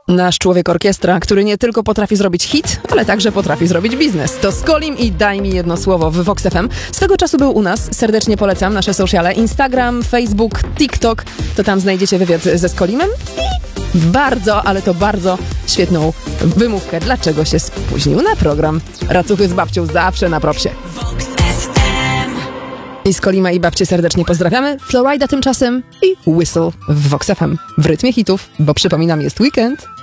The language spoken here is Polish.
Nasz człowiek orkiestra, który nie tylko potrafi zrobić hit, ale także potrafi zrobić biznes. To Skolim i Daj mi jedno słowo w Vox FM. Swego czasu był u nas, serdecznie polecam nasze sociale, Instagram, Facebook, TikTok. To tam znajdziecie wywiad ze Skolimem i bardzo, ale to bardzo świetną wymówkę, dlaczego się spóźnił na program. Racuchy z babcią zawsze na propsie. I Skolima i babcię serdecznie pozdrawiamy. Florida tymczasem i Whistle w Vox FM. W rytmie hitów, bo przypominam, jest weekend.